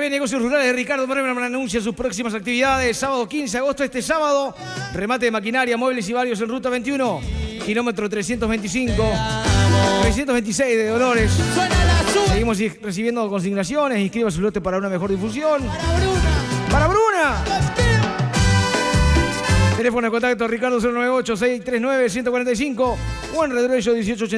y Negocios Rurales de Ricardo Bremerman anuncia sus próximas actividades. Sábado 15 de agosto, este sábado, remate de maquinaria, muebles y varios en Ruta 21, kilómetro 325, 326 de Dolores. Seguimos recibiendo consignaciones. Inscriba su lote para una mejor difusión. ¡Para Bruna! Teléfono de contacto Ricardo 098-639-145 o en Redruello 1880.